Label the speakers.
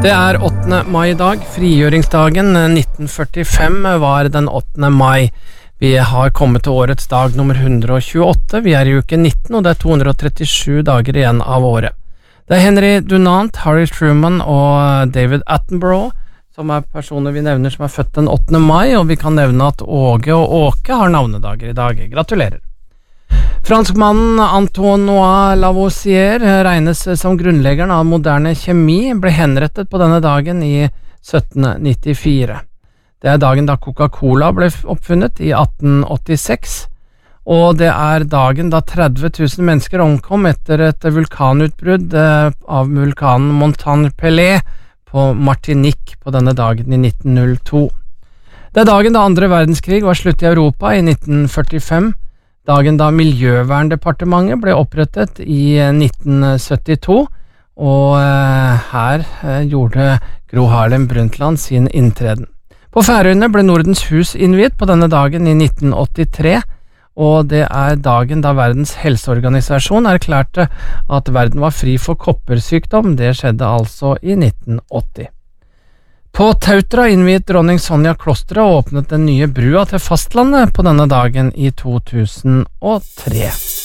Speaker 1: Det 8. mai I dag, frigjøringsdagen 1945 var den 8. mai. Vi har kommet til årets dag nummer 128, vi I uke 19 og det 237 dager igjen av året. Det Henry Dunant, Harry Truman og David Attenborough som personer vi nevner som født den 8. mai, og vi kan nevne at Åge og Åke har navnedager I dag. Gratulerer! Franskmannen Antoine Lavoisier regnes som grunnleggeren av moderne kjemi, ble henrettet på denne dagen I 1794. Det dagen da Coca-Cola ble oppfunnet I 1886, og det dagen da 30 000 mennesker omkom etter et vulkanutbrudd av vulkanen Montagne-Pelée på Martinique på denne dagen I 1902. Det dagen da andre verdenskrig var slutt I Europa I 1945, dagen da Miljøverndepartementet ble opprettet I 1972, og her gjorde Gro Harlem Brundtland sin inntreden. På Færøyene ble Nordens hus innviet på denne dagen I 1983, og det dagen da Verdens helseorganisasjon erklærte at verden var fri for koppersykdom. Det skjedde altså I 1980. På Tautra innviet dronning Sonja klosteret og åpnet den nye brua til fastlandet på denne dagen I 2003.